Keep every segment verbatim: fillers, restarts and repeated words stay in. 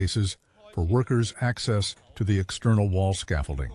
cases for workers' access to the external wall scaffolding.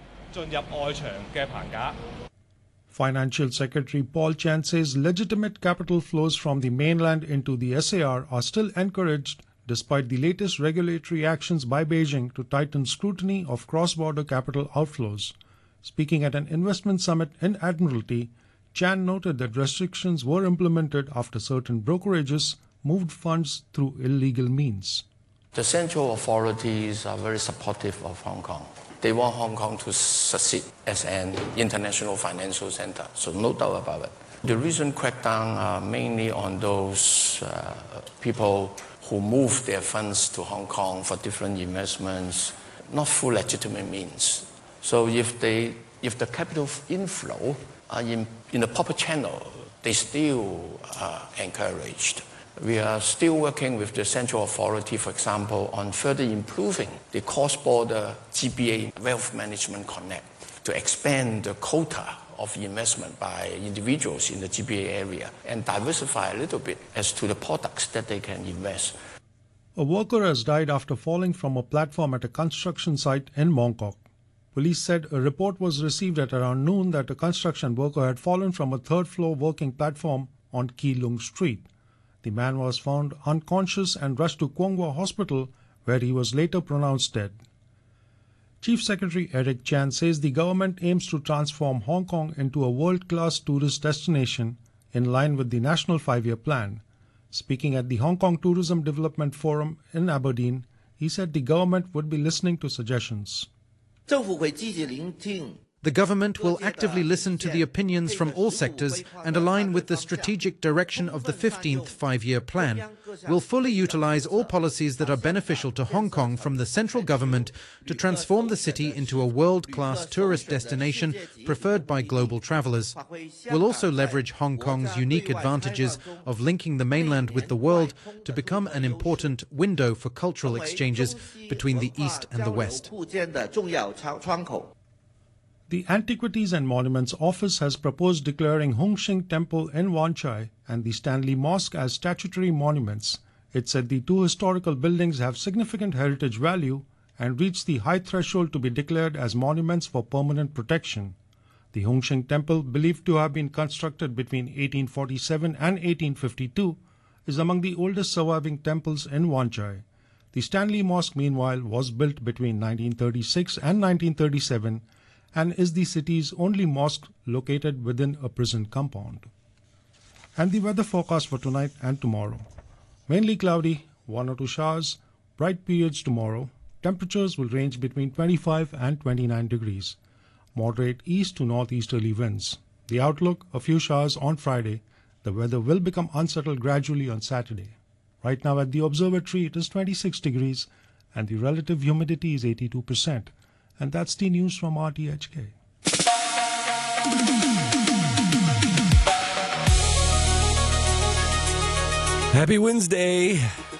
Financial Secretary Paul Chan says legitimate capital flows from the mainland into the S A R are still encouraged despite the latest regulatory actions by Beijing to tighten scrutiny of cross-border capital outflows. Speaking at an investment summit in Admiralty, Chan noted that restrictions were implemented after certain brokerages moved funds through illegal means. The central authorities are very supportive of Hong Kong. They want Hong Kong to succeed as an international financial center, so no doubt about it. The recent crackdown are mainly on those uh, people who move their funds to Hong Kong for different investments, not through legitimate means. So if they, if the capital inflow are in, in the proper channel, they still are encouraged. We are still working with the central authority, for example, on further improving the cross-border G B A Wealth Management Connect to expand the quota of investment by individuals in the G B A area and diversify a little bit as to the products that they can invest. A worker has died after falling from a platform at a construction site in Mongkok. Police said a report was received at around noon that a construction worker had fallen from a third-floor working platform on Kee Lung Street. The man was found unconscious and rushed to Kwong Wah Hospital, where he was later pronounced dead. Chief Secretary Eric Chan says the government aims to transform Hong Kong into a world-class tourist destination in line with the National Five-Year Plan. Speaking at the Hong Kong Tourism Development Forum in Aberdeen, he said the government would be listening to suggestions. The government will actively listen to the opinions from all sectors and align with the strategic direction of the fifteenth Five-Year Plan. We'll fully utilize all policies that are beneficial to Hong Kong from the central government to transform the city into a world-class tourist destination preferred by global travelers. We'll also leverage Hong Kong's unique advantages of linking the mainland with the world to become an important window for cultural exchanges between the East and the West. The Antiquities and Monuments Office has proposed declaring Hung Shing Temple in Wan Chai and the Stanley Mosque as statutory monuments. It said the two historical buildings have significant heritage value and reached the high threshold to be declared as monuments for permanent protection. The Hung Shing Temple, believed to have been constructed between eighteen forty-seven and eighteen fifty-two, is among the oldest surviving temples in Wan Chai. The Stanley Mosque, meanwhile, was built between nineteen thirty-six and nineteen thirty-seven and is the city's only mosque located within a prison compound. And the weather forecast for tonight and tomorrow. Mainly cloudy, one or two showers, bright periods tomorrow. Temperatures will range between twenty-five and twenty-nine degrees. Moderate east to northeasterly winds. The outlook, a few showers on Friday. The weather will become unsettled gradually on Saturday. Right now at the observatory it is twenty-six degrees and the relative humidity is eighty-two percent. And that's the news from R T H K. Happy Wednesday.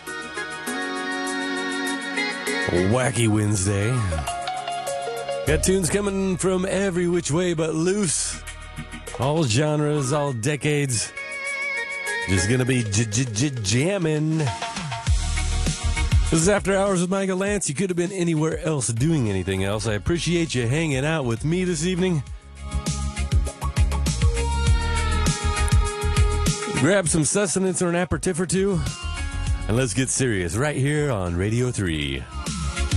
Wacky Wednesday. Got tunes coming from every which way but loose. All genres, all decades. Just gonna be j-j-j-jamming. This is After Hours with Michael Lance. You could have been anywhere else doing anything else. I appreciate you hanging out with me this evening. Grab some sustenance or an aperitif or two, and let's get serious right here on Radio three.